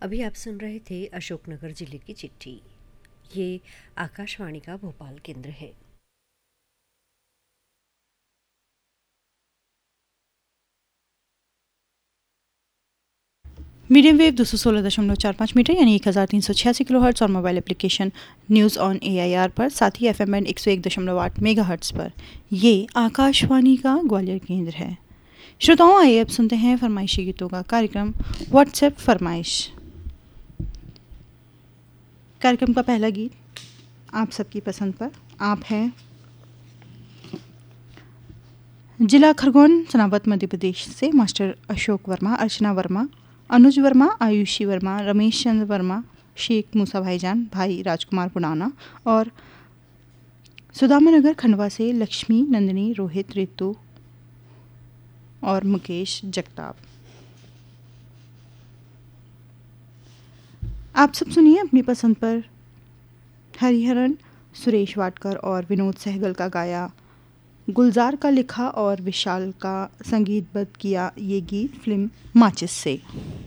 अभी आप सुन रहे थे अशोकनगर जिले की चिट्ठी। ये आकाशवाणी का भोपाल केंद्र है। मीडियम वेव 216.45 मीटर यानी 1386 किलो हर्ट्स और mobile application news on AIR पर, साथ ही FM बैंड 101.8 मेगा हर्ट्स पर। ये आकाशवाणी का ग्वालियर केंद्र है। श्रोताओं, आइए अब सुनते हैं फरमाइशी गीतों का कार्यक्रम व्हाट्सएप फरमाइश। कार्यक्रम का पहला गीत आप सबकी पसंद पर। आप हैं जिला खरगोन सनावत मध्य प्रदेश से मास्टर अशोक वर्मा, अर्चना वर्मा, अनुज वर्मा, आयुषी वर्मा, रमेश चंद्र वर्मा, शेख मूसा भाईजान, भाई राजकुमार पुनाना और सुदामानगर खंडवा से लक्ष्मी, नंदिनी, रोहित, रितु और मुकेश जगताप। आप सब सुनिए अपनी पसंद पर हरिहरन, सुरेश वाडकर और विनोद सहगल का गाया, गुलजार का लिखा और विशाल का संगीतबद्ध किया ये गीत फिल्म माचिस से।